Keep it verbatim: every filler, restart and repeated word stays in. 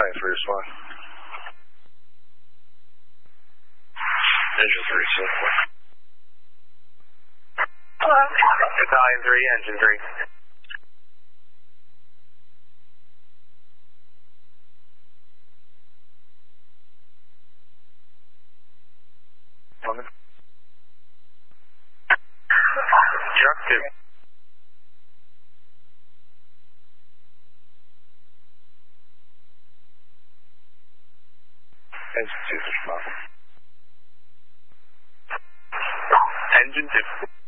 Italian three, respond. Engine three, so. Hello. Italian three, engine three. Coming. Truck two. Engine two, respond. Engine two.